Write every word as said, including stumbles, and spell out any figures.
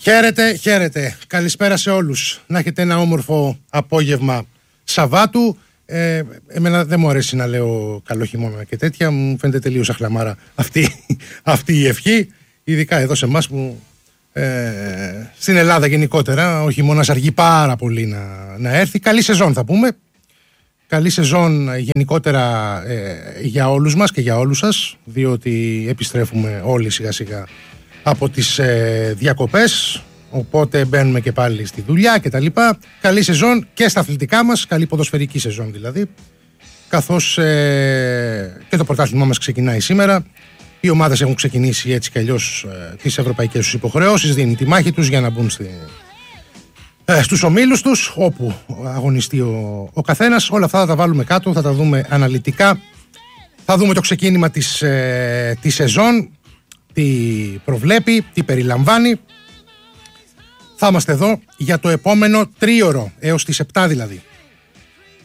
Χαίρετε, χαίρετε. Καλησπέρα σε όλους. Να έχετε ένα όμορφο απόγευμα Σαββάτου. Ε, εμένα δεν μου αρέσει να λέω καλό χειμώνα και τέτοια. Μου φαίνεται τελείως αχλαμάρα αυτή, αυτή η ευχή. Ειδικά εδώ σε εμάς που ε, στην Ελλάδα γενικότερα ο χειμώνας αργεί πάρα πολύ να, να έρθει. Καλή σεζόν θα πούμε. Καλή σεζόν γενικότερα ε, για όλους μας και για όλους σας, διότι επιστρέφουμε όλοι σιγά σιγά από τις ε, διακοπές, οπότε μπαίνουμε και πάλι στη δουλειά και τα λοιπά. Καλή σεζόν και στα αθλητικά μας, καλή ποδοσφαιρική σεζόν δηλαδή, καθώς ε, και το πρωτάθλημά μας ξεκινάει σήμερα. Οι ομάδες έχουν ξεκινήσει έτσι κι αλλιώς ε, τις ευρωπαϊκές τους υποχρεώσεις, δίνει τη μάχη τους για να μπουν στη, ε, στους ομίλους τους, όπου αγωνιστεί ο, ο καθένας. Όλα αυτά θα τα βάλουμε κάτω, θα τα δούμε αναλυτικά. Θα δούμε το ξεκίνημα της, ε, της σεζόν, τι προβλέπει, τι περιλαμβάνει. Θα είμαστε εδώ για το επόμενο τρίωρο, έως τις επτά δηλαδή.